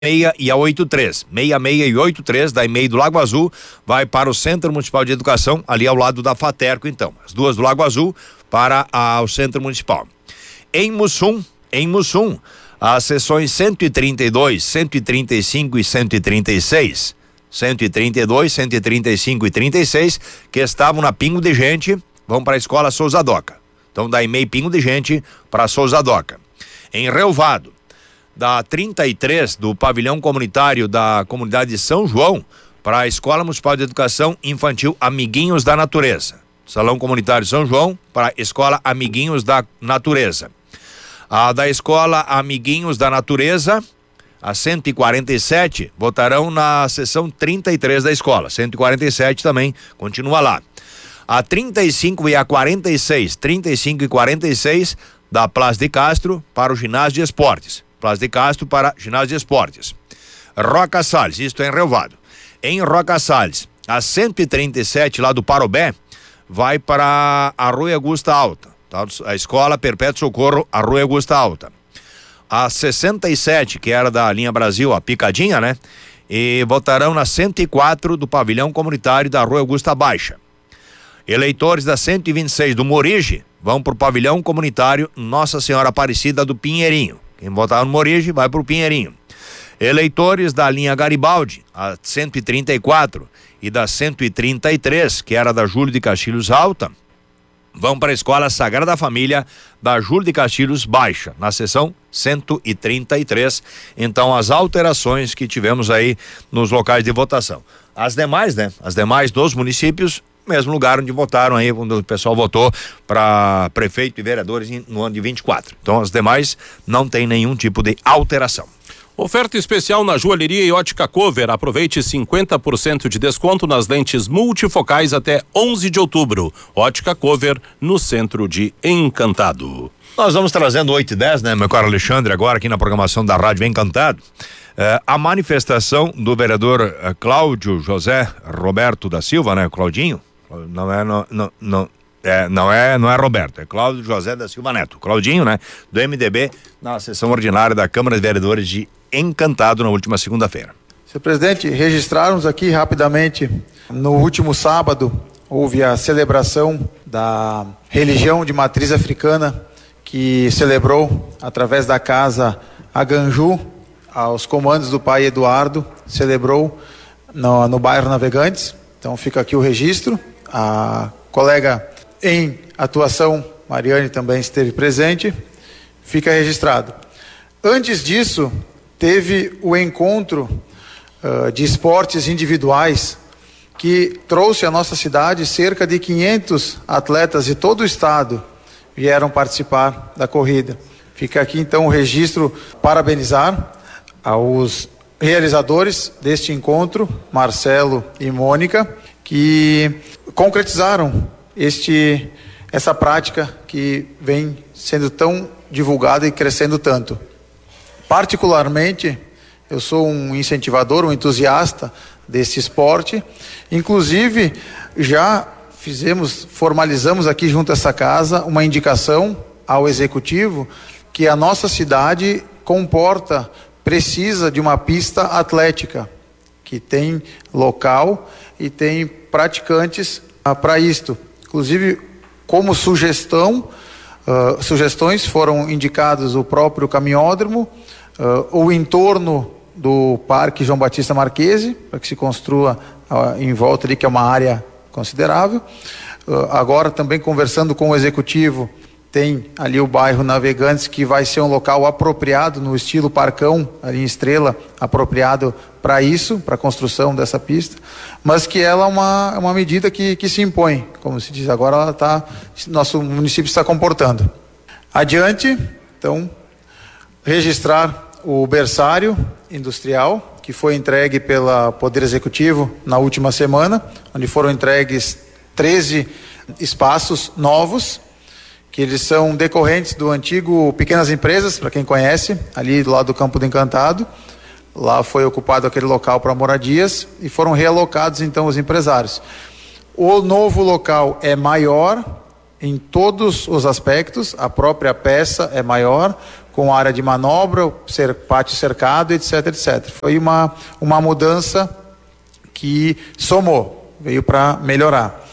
e a 83, 66 e 83 da EMEI do Lago Azul vai para o Centro Municipal de Educação, ali ao lado da Faterco, então. As duas do Lago Azul para o Centro Municipal. Em Mussum, as sessões 132, 135 e 136, 132, 135 e 36, que estavam na Pingo de Gente, vão para a Escola Souza Doca. Então, da EMEI Pingo de Gente para Souza Doca. Em Relvado, da 33 do pavilhão comunitário da comunidade de São João para a Escola Municipal de Educação Infantil Amiguinhos da Natureza. Salão Comunitário São João para a Escola Amiguinhos da Natureza. A da Escola Amiguinhos da Natureza, a 147, votarão na seção 33 da escola. 147 também continua lá. A 35 e a 46, 35 e 46 da Plaza de Castro para o Ginásio de Esportes. Plaza de Castro para Ginásio de Esportes. Roca Salles, isto é em Relvado. Em Roca Salles, a 137 lá do Parobé vai para a Rua Augusta Alta, tá? A Escola Perpétuo Socorro, a Rua Augusta Alta. A 67, que era da linha Brasil, a Picadinha, né? E votarão na 104 do pavilhão comunitário da Rua Augusta Baixa. Eleitores da 126 do Morige vão para o pavilhão comunitário Nossa Senhora Aparecida do Pinheirinho. Quem votar no Morige vai para o Pinheirinho. Eleitores da linha Garibaldi, a 134 e da 133, que era da Júlio de Castilhos Alta, vão para a Escola Sagrada Família da Júlio de Castilhos Baixa, na seção 133. Então, as alterações que tivemos aí nos locais de votação. As demais, né? As demais dos municípios, mesmo lugar onde votaram aí, quando o pessoal votou para prefeito e vereadores no ano de 24. Então, as demais não tem nenhum tipo de alteração. Oferta especial na Joalheria e Ótica Cover. Aproveite 50% de desconto nas lentes multifocais até 11 de outubro. Ótica Cover, no centro de Encantado. Nós vamos trazendo 8 e 10, né, meu caro Alexandre, agora aqui na programação da Rádio Encantado. A manifestação do vereador Cláudio José Roberto da Silva, né, Claudinho? Não é Roberto, é Cláudio José da Silva Neto, Claudinho, né, do MDB, na sessão ordinária da Câmara de Vereadores de Encantado na última segunda-feira. Senhor presidente, registrarmos aqui rapidamente, no último sábado houve a celebração da religião de matriz africana, que celebrou através da casa Aganju, aos comandos do pai Eduardo, celebrou no bairro Navegantes. Então fica aqui o registro. A colega em atuação, Mariane, também esteve presente, fica registrado. Antes disso, teve o encontro de esportes individuais, que trouxe à nossa cidade cerca de 500 atletas de todo o estado vieram participar da corrida. Fica aqui então o registro, parabenizar aos realizadores deste encontro, Marcelo e Mônica, que concretizaram essa prática que vem sendo tão divulgada e crescendo tanto. Particularmente, eu sou um incentivador, um entusiasta desse esporte. Inclusive, já formalizamos aqui junto a essa casa uma indicação ao executivo que a nossa cidade precisa de uma pista atlética, que tem local e tem praticantes para isto. Inclusive, como sugestões foram indicados o próprio caminhódromo, o entorno do Parque João Batista Marquese, para que se construa em volta ali, que é uma área considerável. Agora, também conversando com o executivo, tem ali o bairro Navegantes, que vai ser um local apropriado no estilo Parcão, ali em Estrela, apropriado para isso, para a construção dessa pista, mas que ela é uma medida que se impõe, como se diz, agora nosso município está comportando. Adiante, então, registrar o berçário industrial, que foi entregue pelo Poder Executivo na última semana, onde foram entregues 13 espaços novos, que eles são decorrentes do antigo Pequenas Empresas, para quem conhece, ali do lado do Campo do Encantado. Lá foi ocupado aquele local para moradias e foram realocados então os empresários. O novo local é maior em todos os aspectos, a própria peça é maior, com área de manobra, pátio cercado, etc, etc. Foi uma mudança que somou, veio para melhorar.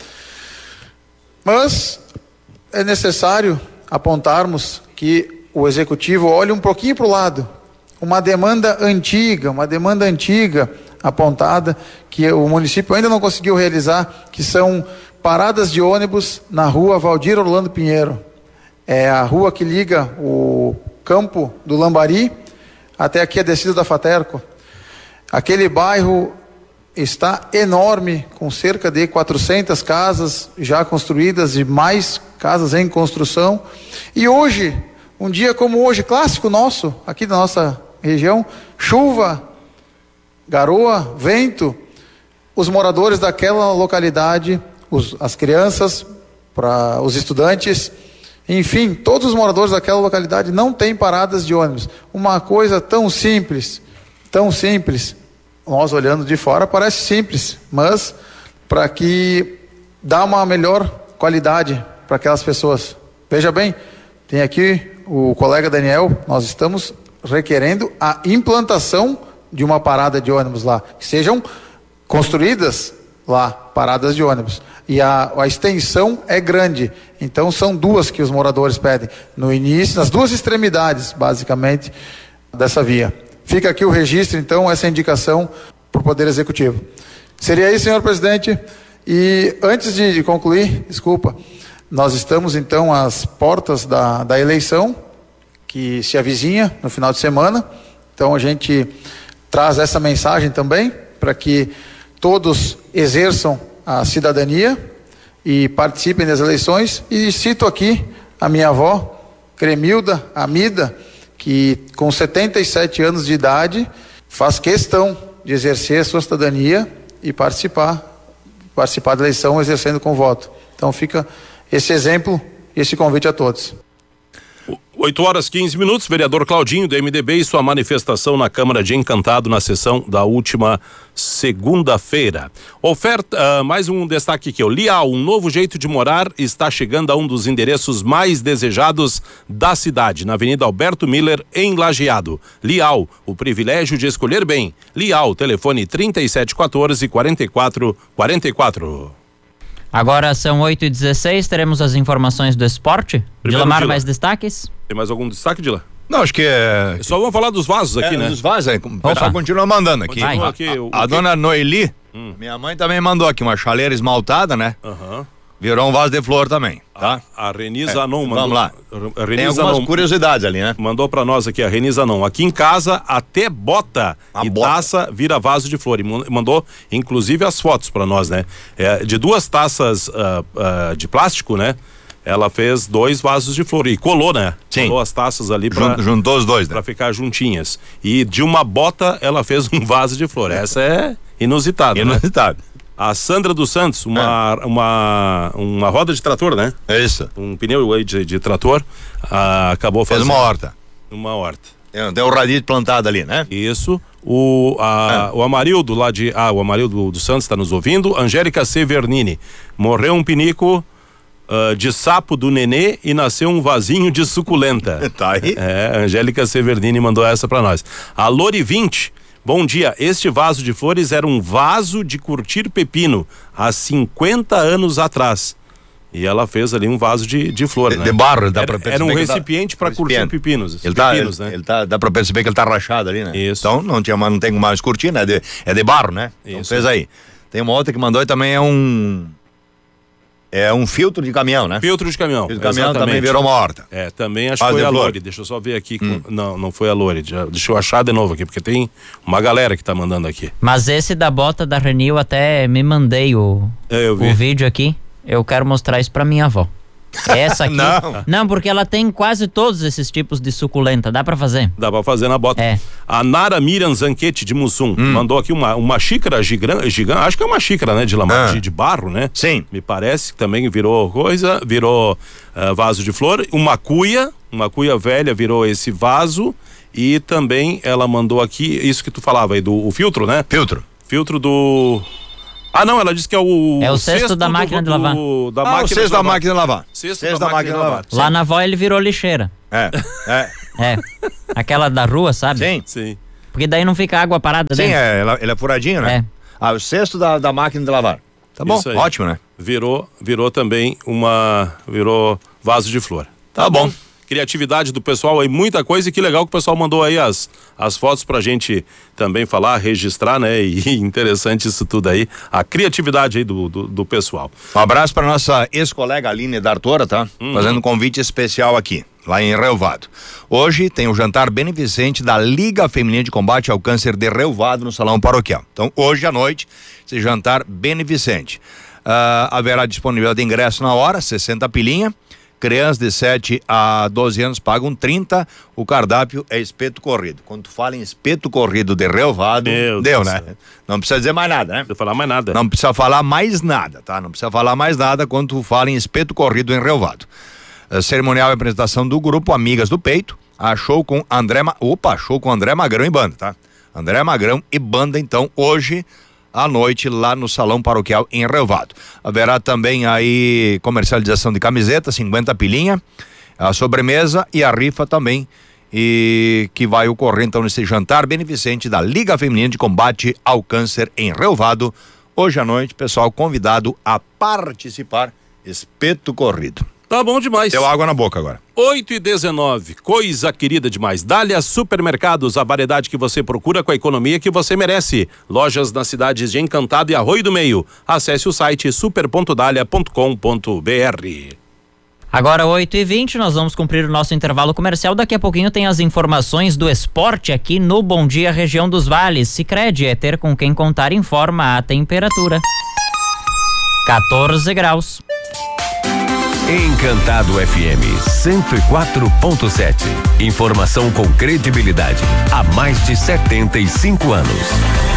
Mas é necessário apontarmos que o executivo olhe um pouquinho para o lado. Uma demanda antiga apontada, que o município ainda não conseguiu realizar, que são paradas de ônibus na rua Valdir Orlando Pinheiro. É a rua que liga o campo do Lambari até aqui a descida da Faterco. Aquele bairro está enorme, com cerca de 400 casas já construídas e mais casas em construção. E hoje, um dia como hoje, clássico nosso, aqui da nossa região, chuva, garoa, vento, os moradores daquela localidade, as crianças, os estudantes, enfim, todos os moradores daquela localidade não têm paradas de ônibus. Uma coisa tão simples, nós olhando de fora parece simples, mas para que dá uma melhor qualidade para aquelas pessoas. Veja bem, tem aqui o colega Daniel, nós estamos requerendo a implantação de uma parada de ônibus lá, que sejam construídas lá paradas de ônibus, e a extensão é grande, então são duas que os moradores pedem, no início, nas duas extremidades basicamente dessa via. Fica aqui o registro, então, essa indicação para o Poder Executivo. Seria isso, senhor presidente. E antes de concluir, desculpa, nós estamos então às portas da eleição, que se avizinha no final de semana, então a gente traz essa mensagem também, para que todos exerçam a cidadania e participem das eleições, e cito aqui a minha avó, Cremilda Amida, que com 77 anos de idade faz questão de exercer a sua cidadania e participar da eleição exercendo com voto. Então fica esse exemplo e esse convite a todos. 8h15, vereador Claudinho, do MDB, e sua manifestação na Câmara de Encantado na sessão da última segunda-feira. Oferta, mais um destaque aqui, o Lial, um novo jeito de morar, está chegando a um dos endereços mais desejados da cidade, na Avenida Alberto Miller, em Lajeado. Lial, o privilégio de escolher bem. Lial, telefone 3714-4444. Agora são 8h16, teremos as informações do esporte. Dilamar, mais destaques? Tem mais algum destaque, Dila? Não, acho que é... Só vamos falar dos vasos aqui, né? Dos vasos, o pessoal continua mandando aqui. A dona Noeli, minha mãe também mandou aqui uma chaleira esmaltada, né? Virou um vaso de flor também, tá? A Renisa Anon mandou. Vamos lá. Tem algumas curiosidades ali, né? Mandou pra nós aqui a Renisa Anon. Aqui em casa até bota taça vira vaso de flor. E mandou inclusive as fotos pra nós, né? De duas taças de plástico, né? Ela fez 2 vasos de flor e colou, né? Sim. Colou as taças ali juntou os dois, né? Pra ficar juntinhas. E de uma bota ela fez um vaso de flor. Essa é inusitada, né? A Sandra dos Santos, uma roda de trator, né? É isso. Um pneu aí de trator, acabou fazendo. Fez uma horta. Uma horta. Tem um radite plantado ali, né? Isso. O Amarildo lá o Amarildo dos Santos está nos ouvindo. Angélica Severnini. Morreu um pinico de sapo do nenê e nasceu um vasinho de suculenta. Tá aí. Angélica Severnini mandou essa pra nós. A Lori 20. Bom dia, este vaso de flores era um vaso de curtir pepino há 50 anos atrás. E ela fez ali um vaso de flor, né? De barro, dá pra perceber. Era um recipiente para curtir pepinos. Dá pra perceber que ele tá rachado ali, né? Isso. Então não tem mais curtir, né? É de barro, né? Então fez aí. Tem uma outra que mandou e também é um filtro de caminhão, né? Filtro de caminhão. Filtro de caminhão também virou uma horta. Também acho que foi a Lore. Deixa eu só ver aqui. Não foi a Lore. Deixa eu achar de novo aqui, porque tem uma galera que tá mandando aqui. Mas esse da bota da Renil até me mandei o vídeo aqui. Eu quero mostrar isso pra minha avó. Essa aqui. Não, porque ela tem quase todos esses tipos de suculenta. Dá pra fazer? Dá pra fazer na bota. A Nara Miriam Zanquete de Mussum mandou aqui uma xícara gigante. Acho que é uma xícara, né? De barro, né? Sim. Me parece que também virou vaso de flor. Uma cuia velha virou esse vaso. E também ela mandou aqui, isso que tu falava aí, do filtro, né? Filtro do... não, ela disse que é o cesto da máquina de lavar. O cesto da máquina de lavar. Cesto da máquina de lavar. Lá na avó ele virou lixeira. Aquela da rua, sabe? Sim. Sim. Porque daí não fica água parada dentro. Sim, ele é furadinho, né? O cesto da máquina de lavar. Tá bom, ótimo, né? Virou também virou vaso de flor. Tá bom. Criatividade do pessoal aí, muita coisa, e que legal que o pessoal mandou aí as fotos pra gente também falar, registrar, né? E interessante isso tudo aí, a criatividade aí do pessoal. Um abraço pra nossa ex-colega Aline D'Artora, tá? Fazendo um convite especial aqui, lá em Relvado. Hoje tem o jantar beneficente da Liga Feminina de Combate ao Câncer de Relvado no Salão Paroquial. Então, hoje à noite, esse jantar beneficente. Haverá disponibilidade de ingresso na hora, 60 pilinha. Crianças de 7 a 12 anos pagam 30, o cardápio é espeto corrido. Quando tu fala em espeto corrido de Relvado, deu, né? Não precisa dizer mais nada, né? Não precisa falar mais nada. Não precisa falar mais nada, tá? Não precisa falar mais nada quando tu fala em espeto corrido em Relvado. Cerimonial e apresentação do grupo Amigas do Peito, show com André Magrão e banda, tá? André Magrão e banda, então, hoje à noite lá no Salão Paroquial em Relvado. Haverá também aí comercialização de camiseta, 50 pilinha, a sobremesa e a rifa também, e que vai ocorrer então nesse jantar beneficente da Liga Feminina de Combate ao Câncer em Relvado, hoje à noite, pessoal convidado a participar, espeto corrido. Tá bom demais. Deu água na boca agora. 8h19, coisa querida demais. Dália Supermercados, a variedade que você procura com a economia que você merece. Lojas nas cidades de Encantado e Arroio do Meio. Acesse o site super.dalia.com.br. Agora 8h20, nós vamos cumprir o nosso intervalo comercial. Daqui a pouquinho tem as informações do esporte aqui no Bom Dia Região dos Vales. Sicredi é ter com quem contar, informa a temperatura. 14 graus. Encantado FM 104.7. Informação com credibilidade há mais de 75 anos.